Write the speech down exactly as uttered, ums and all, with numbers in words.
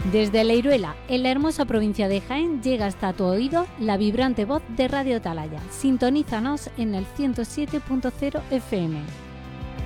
Desde Leiruela, en la hermosa provincia de Jaén, llega hasta tu oído la vibrante voz de Radio Atalaya. Sintonízanos en el ciento siete punto cero F M.